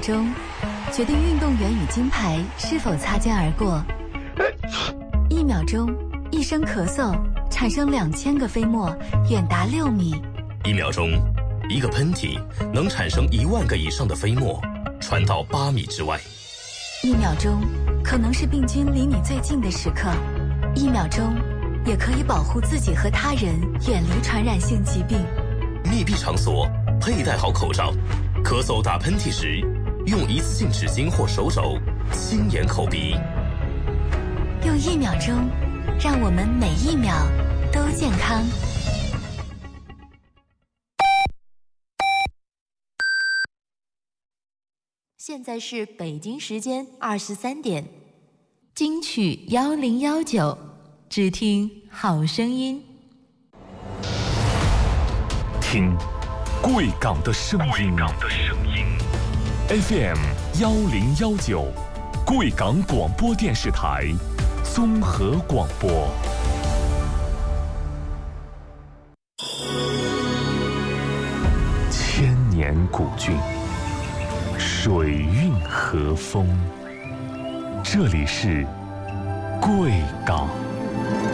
钟，决定运动员与金牌是否擦肩而过。1秒钟，一声咳嗽产生2000个飞沫，远达6米。 1秒钟，一个喷嚏能产生1万个以上的飞沫，传到8米之外。 1秒钟，可能是病菌离你最近的时刻。1秒钟，也可以保护自己和他人远离传染性疾病。 密闭场所，佩戴好口罩。咳嗽打喷嚏时，用一次性纸巾或手肘轻掩口鼻。 用1秒钟，让我们每1秒都健康。 现在是北京时间23点，金曲1019，只听好声音。 听贵港的声音，FM 1019，贵港广播电视台综合广播。千年古郡，水韵和风，这里是贵港。